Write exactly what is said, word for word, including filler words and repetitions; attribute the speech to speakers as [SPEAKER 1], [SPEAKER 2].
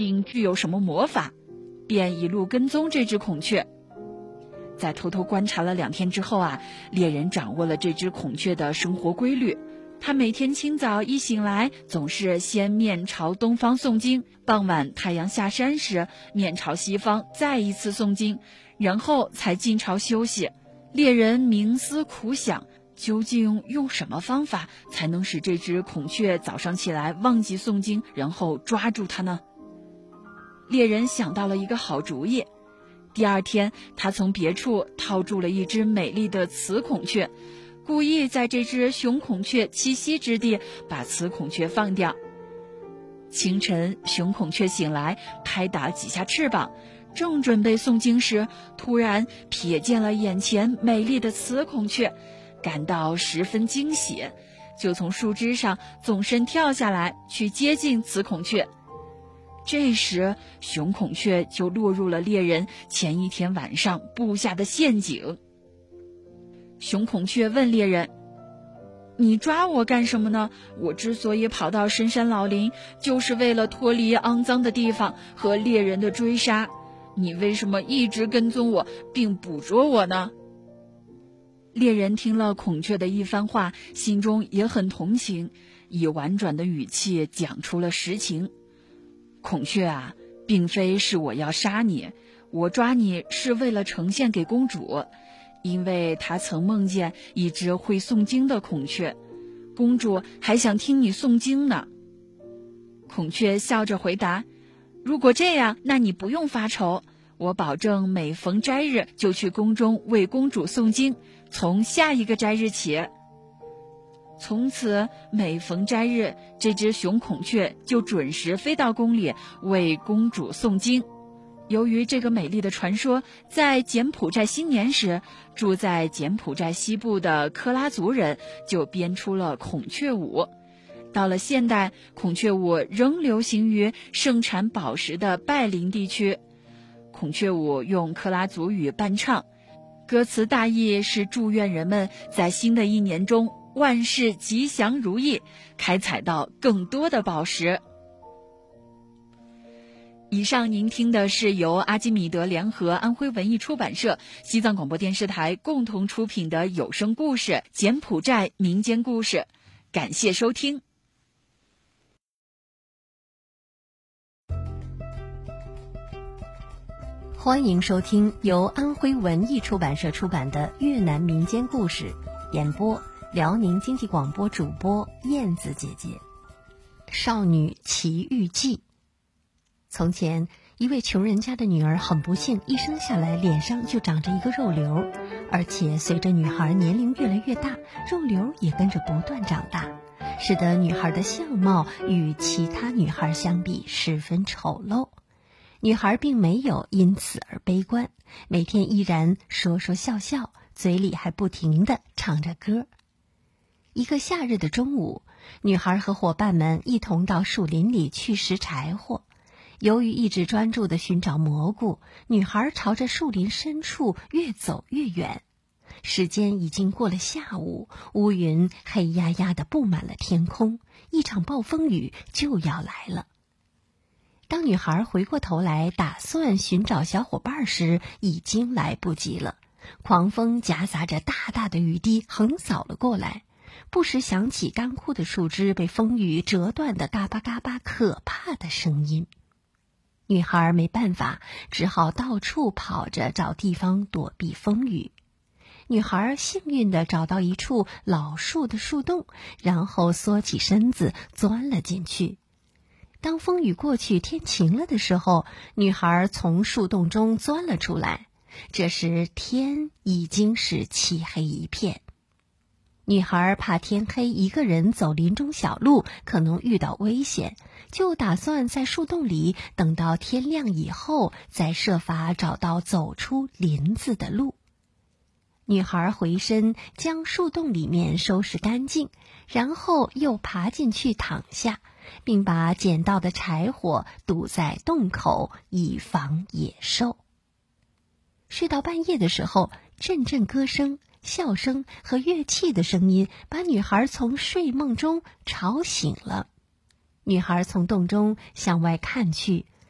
[SPEAKER 1] 定具有什么魔法，便一路跟踪这只孔雀。在偷偷观察了两天之后啊，猎人掌握了这只孔雀的生活规律。他每天清早一醒来，总是先面朝东方诵经，傍晚太阳下山时，面朝西方再一次诵经，然后才进巢休息。猎人冥思苦想，究竟用什么方法才能使这只孔雀早上起来忘记诵经，然后抓住它呢？猎人想到了一个好主意。第二天，他从别处套住了一只美丽的雌孔雀，故意在这只雄孔雀栖息之地把雌孔雀放掉。清晨，雄孔雀醒来，拍打几下翅膀，正准备诵经时，突然瞥见了眼前美丽的雌孔雀，感到十分惊喜，就从树枝上纵身跳下来，去接近雌孔雀。这时，雄孔雀就落入了猎人前一天晚上布下的陷阱。雄孔雀问猎人：“你抓我干什么呢？我之所以跑到深山老林，就是为了脱离肮脏的地方和猎人的追杀。你为什么一直跟踪我，并捕捉我呢？”猎人听了孔雀的一番话，心中也很同情，以婉转的语气讲出了实情。孔雀啊，并非是我要杀你，我抓你是为了呈现给公主，因为她曾梦见一只会诵经的孔雀，公主还想听你诵经呢。孔雀笑着回答：“如果这样，那你不用发愁，我保证每逢斋日就去宫中为公主诵经，从下一个斋日起。”从此每逢斋日，这只雄孔雀就准时飞到宫里为公主诵经。由于这个美丽的传说，在柬埔寨新年时，住在柬埔寨西部的科拉族人就编出了孔雀舞。到了现代，孔雀舞仍流行于盛产宝石的拜林地区。孔雀舞用科拉族语伴唱，歌词大意是祝愿人们在新的一年中万事吉祥如意，开采到更多的宝石。以上您听的是由阿基米德联合安徽文艺出版社、西藏广播电视台共同出品的有声故事《柬埔寨民间故事》，感谢收听。
[SPEAKER 2] 欢迎收听由安徽文艺出版社出版的越南民间故事，演播辽宁经济广播主播燕子姐姐。少女奇遇记。从前，一位穷人家的女儿很不幸，一生下来脸上就长着一个肉瘤，而且随着女孩年龄越来越大，肉瘤也跟着不断长大，使得女孩的相貌与其他女孩相比十分丑陋。女孩并没有因此而悲观，每天依然说说笑笑，嘴里还不停地唱着歌。一个夏日的中午，女孩和伙伴们一同到树林里去拾柴火。由于一直专注地寻找蘑菇，女孩朝着树林深处越走越远。时间已经过了下午，乌云黑压压地布满了天空，一场暴风雨就要来了。当女孩回过头来打算寻找小伙伴时，已经来不及了。狂风夹杂着大大的雨滴横扫了过来，不时响起干枯的树枝被风雨折断的嘎巴嘎巴可怕的声音。女孩没办法，只好到处跑着找地方躲避风雨。女孩幸运地找到一处老树的树洞，然后缩起身子钻了进去。当风雨过去，天晴了的时候，女孩从树洞中钻了出来。这时天已经是漆黑一片。女孩怕天黑一个人走林中小路可能遇到危险，就打算在树洞里等到天亮以后，再设法找到走出林子的路。女孩回身将树洞里面收拾干净，然后又爬进去躺下，并把捡到的柴火堵在洞口，以防野兽。睡到半夜的时候，阵阵歌声、笑声和乐器的声音把女孩从睡梦中吵醒了。女孩从洞中向外看去，